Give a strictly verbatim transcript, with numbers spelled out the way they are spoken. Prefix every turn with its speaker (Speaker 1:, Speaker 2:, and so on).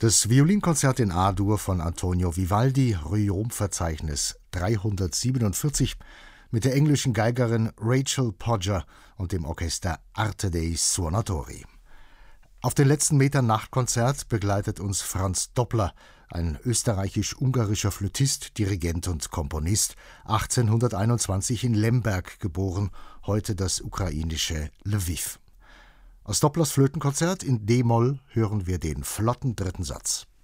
Speaker 1: Das Violinkonzert in A-Dur von Antonio Vivaldi, Rühm-Verzeichnis dreihundertsiebenundvierzig, mit der englischen Geigerin Rachel Podger und dem Orchester Arte dei Suonatori. Auf den letzten Metern Nachtkonzert begleitet uns Franz Doppler, ein österreichisch-ungarischer Flötist, Dirigent und Komponist, achtzehnhunderteinundzwanzig in Lemberg geboren, heute das ukrainische Lwiw. Aus Dopplers Flötenkonzert in D-Moll hören wir den flotten dritten Satz.